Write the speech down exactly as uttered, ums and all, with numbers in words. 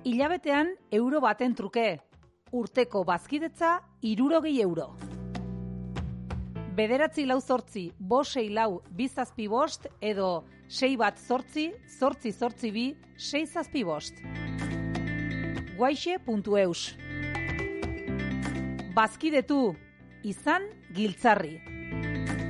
Hilabetean euro baten truke, urteko bazkidetza hirurogei euro. Bederatzi lau zortzi, bost sei lau, bi zazpi bost, edo sei bat zortzi, zortzi zortzi bi, sei zazpi bost. guaixe puntu eus. Bazkidetu, izan giltzarri.